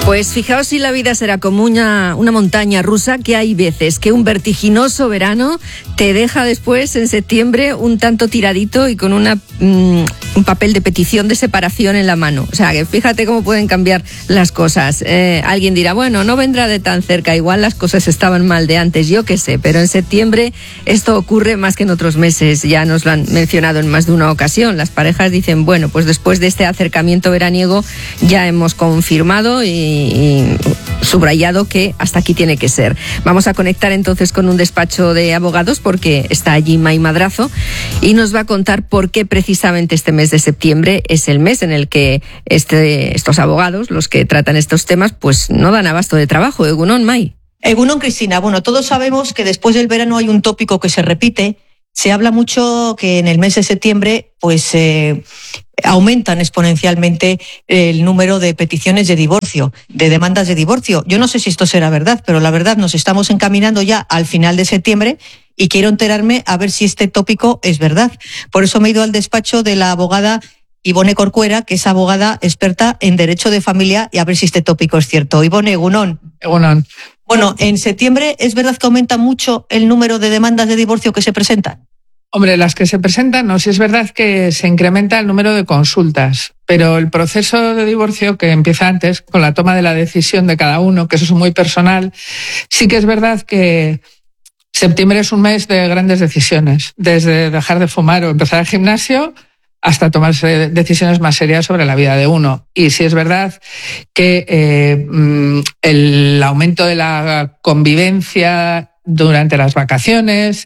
Pues fijaos si la vida será como una montaña rusa, que hay veces que un vertiginoso verano te deja después en septiembre un tanto tiradito y con un papel de petición de separación en la mano. O sea, que fíjate cómo pueden cambiar las cosas. Alguien dirá, bueno, no vendrá de tan cerca, igual las cosas estaban mal de antes, yo qué sé, pero en septiembre esto ocurre más que en otros meses, ya nos lo han mencionado en más de una ocasión. Las parejas dicen, bueno, pues después de este acercamiento veraniego ya hemos confirmado y subrayado que hasta aquí tiene que ser. Vamos a conectar entonces con un despacho de abogados porque está allí May Madrazo y nos va a contar por qué precisamente este mes de septiembre es el mes en el que estos abogados, los que tratan estos temas, pues no dan abasto de trabajo. Egunon, May. Egunon, Cristina. Bueno, todos sabemos que después del verano hay un tópico que se repite. Se habla mucho que en el mes de septiembre pues aumentan exponencialmente el número de peticiones de divorcio, de demandas de divorcio. Yo no sé si esto será verdad, pero la verdad nos estamos encaminando ya al final de septiembre y quiero enterarme a ver si este tópico es verdad. Por eso me he ido al despacho de la abogada Ivone Corcuera, que es abogada experta en derecho de familia, y a ver si este tópico es cierto. Ivone, egunon. Egunon. Bueno, en septiembre ¿es verdad que aumenta mucho el número de demandas de divorcio que se presentan? Hombre, las que se presentan, no, sí es verdad que se incrementa el número de consultas, pero el proceso de divorcio, que empieza antes, con la toma de la decisión de cada uno, que eso es muy personal, sí que es verdad que septiembre es un mes de grandes decisiones, desde dejar de fumar o empezar el gimnasio hasta tomarse decisiones más serias sobre la vida de uno. Y sí es verdad que el aumento de la convivencia durante las vacaciones,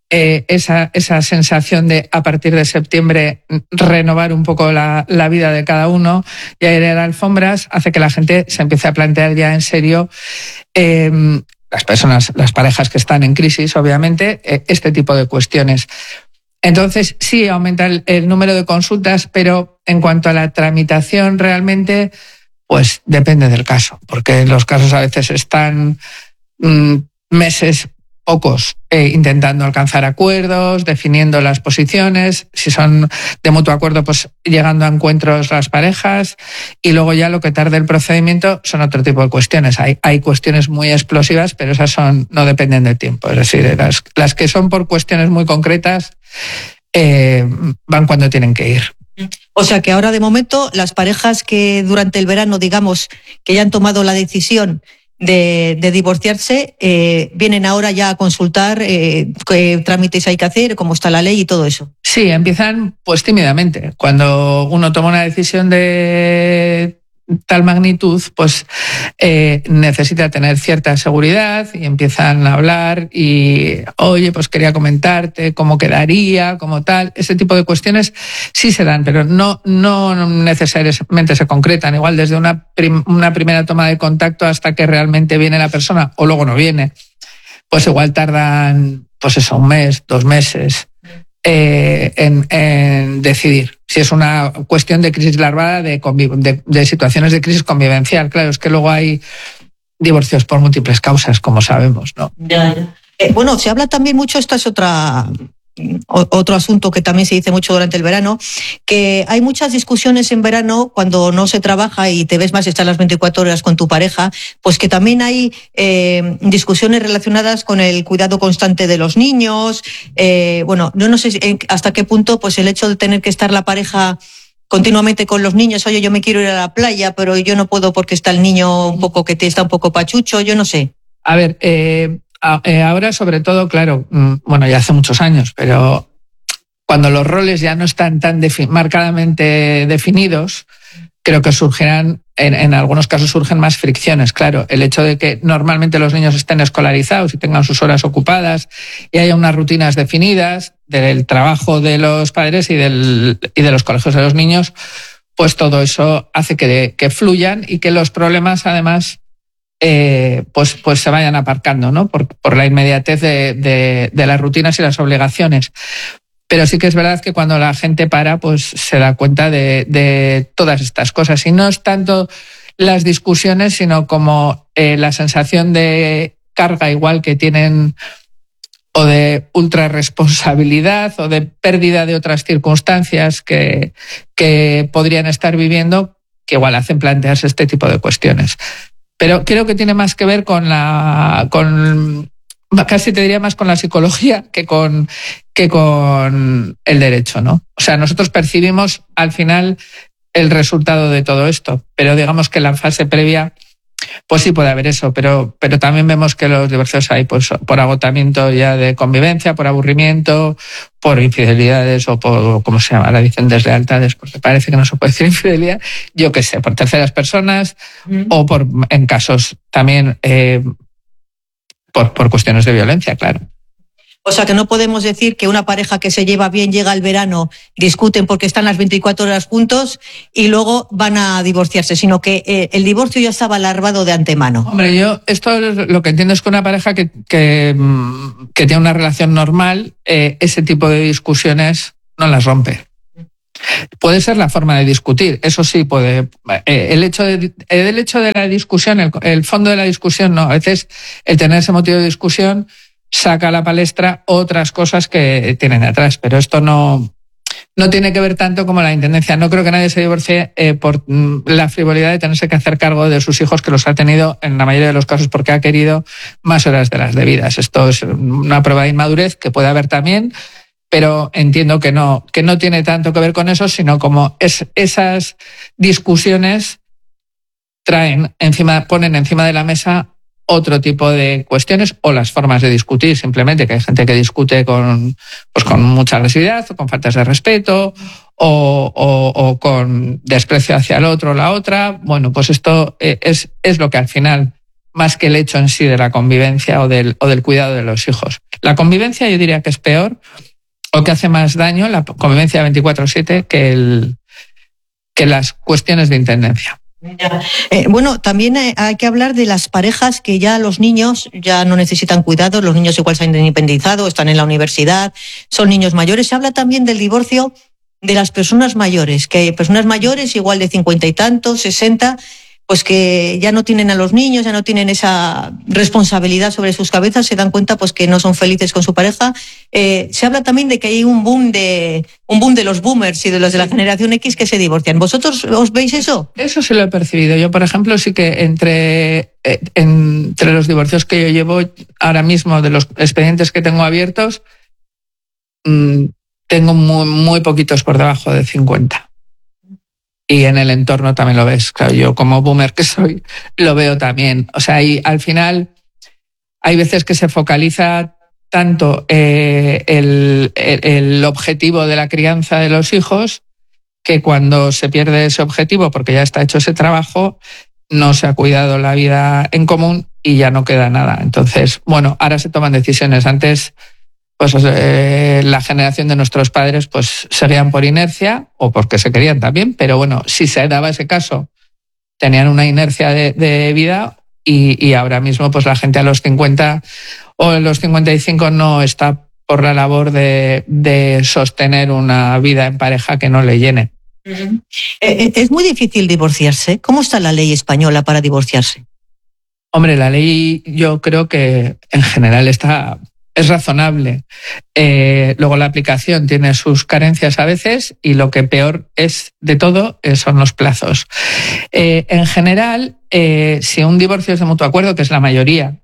esa sensación de a partir de septiembre renovar un poco la vida de cada uno y airear alfombras, hace que la gente se empiece a plantear ya en serio, las parejas que están en crisis, obviamente, este tipo de cuestiones. Entonces sí aumenta el número de consultas, pero en cuanto a la tramitación realmente, pues depende del caso, porque los casos a veces están meses, pocos, intentando alcanzar acuerdos, definiendo las posiciones, si son de mutuo acuerdo, pues llegando a encuentros las parejas, y luego ya lo que tarde el procedimiento son otro tipo de cuestiones. Hay cuestiones muy explosivas, pero esas no dependen del tiempo. Es decir, las que son por cuestiones muy concretas van cuando tienen que ir. O sea que ahora de momento las parejas que durante el verano, digamos, que ya han tomado la decisión de divorciarse, vienen ahora ya a consultar qué trámites hay que hacer, cómo está la ley y todo eso. Sí, empiezan pues tímidamente. Cuando uno toma una decisión de tal magnitud, pues necesita tener cierta seguridad y empiezan a hablar y, oye, pues quería comentarte cómo quedaría, cómo tal. Ese tipo de cuestiones sí se dan, pero no necesariamente se concretan. Igual desde una primera toma de contacto hasta que realmente viene la persona o luego no viene, pues igual tardan, pues eso, 1 mes, 2 meses en decidir. Si es una cuestión de crisis larvada, de situaciones de crisis convivencial. Claro, es que luego hay divorcios por múltiples causas, como sabemos, ¿no? Ya. Bueno, se habla también mucho, esta es otro asunto que también se dice mucho durante el verano, que hay muchas discusiones en verano cuando no se trabaja y te ves más estar las 24 horas con tu pareja, pues que también hay discusiones relacionadas con el cuidado constante de los niños. Bueno, no sé hasta qué punto pues el hecho de tener que estar la pareja continuamente con los niños, oye, yo me quiero ir a la playa, pero yo no puedo porque está el niño un poco que está un poco pachucho, yo no sé. A ver, ahora sobre todo, claro, bueno, ya hace muchos años, pero cuando los roles ya no están tan marcadamente definidos, creo que surgirán, en algunos casos surgen más fricciones. Claro, el hecho de que normalmente los niños estén escolarizados y tengan sus horas ocupadas y haya unas rutinas definidas del trabajo de los padres y de los colegios de los niños, pues todo eso hace que fluyan y que los problemas además pues se vayan aparcando, ¿no? Por la inmediatez de las rutinas y las obligaciones. Pero sí que es verdad que cuando la gente para, pues se da cuenta de todas estas cosas. Y no es tanto las discusiones, sino como la sensación de carga igual que tienen, o de ultrarresponsabilidad o de pérdida de otras circunstancias que podrían estar viviendo, que igual hacen plantearse este tipo de cuestiones. Pero creo que tiene más que ver casi te diría más con la psicología que con el derecho, ¿no? O sea, nosotros percibimos al final el resultado de todo esto, pero digamos que en la fase previa pues sí puede haber eso, pero también vemos que los divorcios hay pues por agotamiento ya de convivencia, por aburrimiento, por infidelidades o por, ¿cómo se llama? Ahora dicen deslealtades, porque parece que no se puede decir infidelidad, yo qué sé, por terceras personas o en casos también por cuestiones de violencia, claro. O sea, que no podemos decir que una pareja que se lleva bien, llega el verano, discuten porque están las 24 horas juntos y luego van a divorciarse, sino que el divorcio ya estaba alarmado de antemano. Hombre, yo esto lo que entiendo es que una pareja que tiene una relación normal, ese tipo de discusiones no las rompe. Puede ser la forma de discutir, eso sí puede. El hecho de la discusión, el fondo de la discusión, no. A veces el tener ese motivo de discusión saca a la palestra otras cosas que tienen detrás, pero esto no tiene que ver tanto como la intendencia. No creo que nadie se divorcie por la frivolidad de tenerse que hacer cargo de sus hijos, que los ha tenido en la mayoría de los casos porque ha querido más horas de las debidas. Esto es una prueba de inmadurez que puede haber también, pero entiendo que no tiene tanto que ver con eso, sino como esas discusiones ponen encima de la mesa otro tipo de cuestiones o las formas de discutir, simplemente, que hay gente que discute con mucha agresividad o con faltas de respeto o con desprecio hacia el otro o la otra. Bueno, pues esto es lo que al final, más que el hecho en sí de la convivencia o del cuidado de los hijos. La convivencia yo diría que es peor o que hace más daño, la convivencia 24/7, que las cuestiones de intendencia. Bueno, también hay que hablar de las parejas que ya los niños ya no necesitan cuidados, los niños igual se han independizado, están en la universidad, son niños mayores. Se habla también del divorcio de las personas mayores, que hay personas mayores igual de 50 y tantos, 60, pues que ya no tienen a los niños, ya no tienen esa responsabilidad sobre sus cabezas, se dan cuenta pues que no son felices con su pareja. Se habla también de que hay un boom de los boomers y de los de la generación X que se divorcian. ¿Vosotros os veis eso? Eso sí lo he percibido. Yo, por ejemplo, sí que entre los divorcios que yo llevo ahora mismo, de los expedientes que tengo abiertos, tengo muy, muy poquitos por debajo de 50. Y en el entorno también lo ves. Claro, yo como boomer que soy, lo veo también. O sea, al final hay veces que se focaliza tanto el objetivo de la crianza de los hijos, que cuando se pierde ese objetivo, porque ya está hecho ese trabajo, no se ha cuidado la vida en común y ya no queda nada. Entonces, bueno, ahora se toman decisiones. Antes, pues la generación de nuestros padres pues seguían por inercia o porque se querían también, pero bueno, si se daba ese caso, tenían una inercia de vida y ahora mismo pues la gente a los 50 o a los 55 no está por la labor de sostener una vida en pareja que no le llene. Es muy difícil divorciarse. ¿Cómo está la ley española para divorciarse? Hombre, la ley yo creo que en general es razonable. Luego la aplicación tiene sus carencias a veces y lo que peor es de todo son los plazos. En general, si un divorcio es de mutuo acuerdo, que es la mayoría,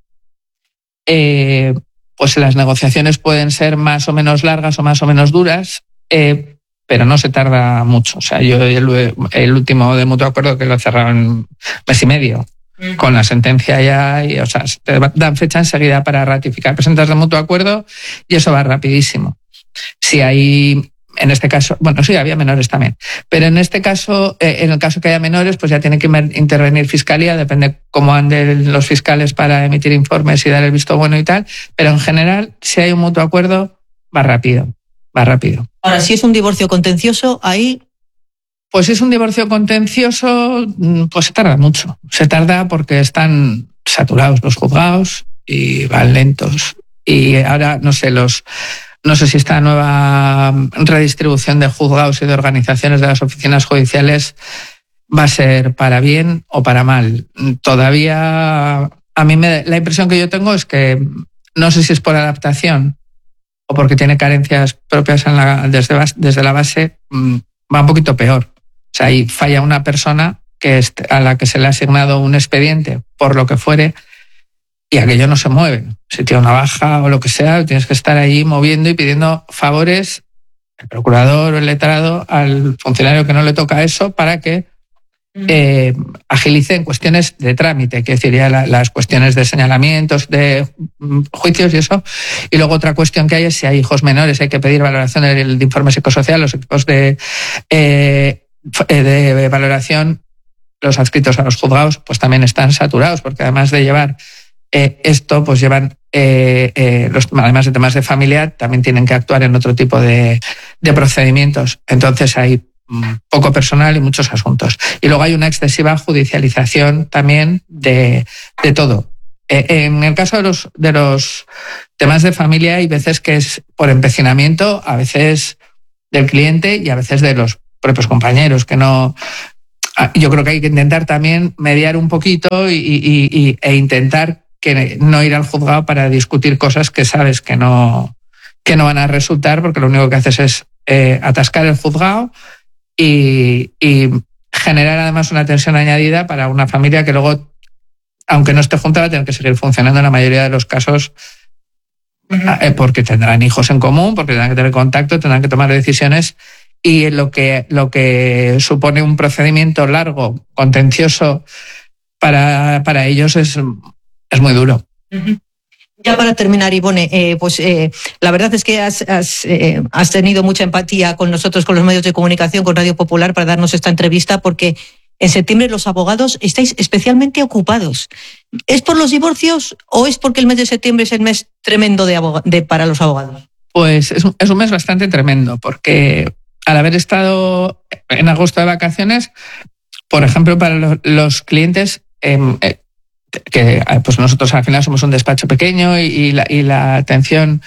pues las negociaciones pueden ser más o menos largas o más o menos duras, pero no se tarda mucho. O sea, yo el último de mutuo acuerdo que lo he cerrado en mes y medio. Con la sentencia ya, o sea, te dan fecha enseguida para ratificar. Presentas de mutuo acuerdo y eso va rapidísimo. Si hay, en este caso, bueno, sí, había menores también, pero en este caso, en el caso que haya menores, pues ya tiene que intervenir Fiscalía, depende cómo anden los fiscales para emitir informes y dar el visto bueno y tal, pero en general, si hay un mutuo acuerdo, va rápido. Ahora, si es un divorcio contencioso, ahí... Pues si es un divorcio contencioso, pues se tarda mucho. Se tarda porque están saturados los juzgados y van lentos. Y ahora, no sé si esta nueva redistribución de juzgados y de organizaciones de las oficinas judiciales va a ser para bien o para mal. Todavía, a mí la impresión que yo tengo es que no sé si es por adaptación o porque tiene carencias propias desde la base, va un poquito peor. O sea, ahí falla una persona a la que se le ha asignado un expediente por lo que fuere, y aquello no se mueve. Si tiene una baja o lo que sea, tienes que estar allí moviendo y pidiendo favores, el procurador o el letrado, al funcionario que no le toca eso, para que agilice en cuestiones de trámite, que sería las cuestiones de señalamientos, de juicios y eso. Y luego otra cuestión que hay es si hay hijos menores, hay que pedir valoración de informe psicosocial. Los equipos de valoración, los adscritos a los juzgados, pues también están saturados, porque además de llevar esto, pues llevan, además de temas de familia, también tienen que actuar en otro tipo de procedimientos. Entonces hay poco personal y muchos asuntos. Y luego hay una excesiva judicialización también de todo. En el caso de los temas de familia, hay veces que es por empecinamiento, a veces del cliente y a veces de los propios compañeros, que no... Yo creo que hay que intentar también mediar un poquito e intentar que no ir al juzgado para discutir cosas que sabes que no van a resultar, porque lo único que haces es atascar el juzgado y generar además una tensión añadida para una familia que luego, aunque no esté junta, va a tener que seguir funcionando en la mayoría de los casos, porque tendrán hijos en común, porque tendrán que tener contacto, tendrán que tomar decisiones, y lo que supone un procedimiento largo, contencioso para ellos es muy duro. Ya para terminar, Ivone, la verdad es que has tenido mucha empatía con nosotros, con los medios de comunicación, con Radio Popular, para darnos esta entrevista, porque en septiembre los abogados estáis especialmente ocupados. ¿Es por los divorcios o es porque el mes de septiembre es el mes tremendo para los abogados? Pues es un mes bastante tremendo, porque al haber estado en agosto de vacaciones, por ejemplo, para los clientes... que pues nosotros al final somos un despacho pequeño y la atención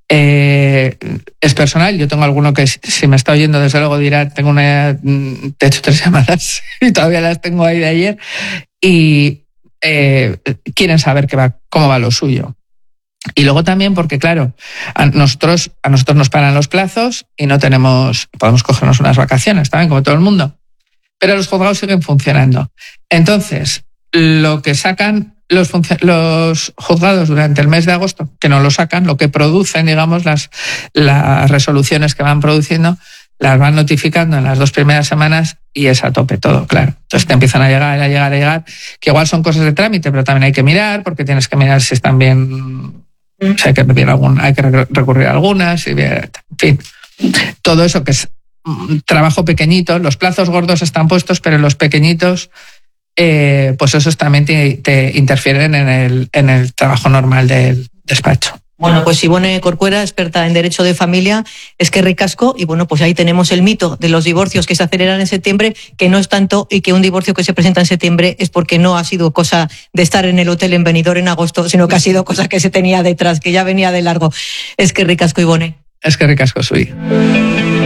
es personal. Yo tengo alguno que, si me está oyendo, desde luego dirá, te he hecho 3 llamadas y todavía las tengo ahí de ayer, y quieren saber cómo va lo suyo. Y luego también porque, claro, a nosotros nos paran los plazos y podemos cogernos unas vacaciones también, como todo el mundo, pero los juzgados siguen funcionando. Entonces, lo que sacan los juzgados durante el mes de agosto, que no lo sacan, lo que producen, digamos, las resoluciones que van produciendo, las van notificando en las 2 primeras semanas, y es a tope todo, claro. Entonces te empiezan a llegar, que igual son cosas de trámite, pero también hay que mirar, porque tienes que mirar si están bien, si hay que recurrir a algunas, y en fin. Todo eso que es trabajo pequeñito, los plazos gordos están puestos, pero los pequeñitos... pues esos también te interfieren en el trabajo normal del despacho. Bueno, pues Ivone Corcuera, experta en Derecho de Familia, es que ricasco, y bueno, pues ahí tenemos el mito de los divorcios que se aceleran en septiembre, que no es tanto, y que un divorcio que se presenta en septiembre es porque no ha sido cosa de estar en el hotel en Benidorm en agosto, sino que ha sido cosa que se tenía detrás, que ya venía de largo. Es que ricasco, Ivone. Es que ricasco, Sui.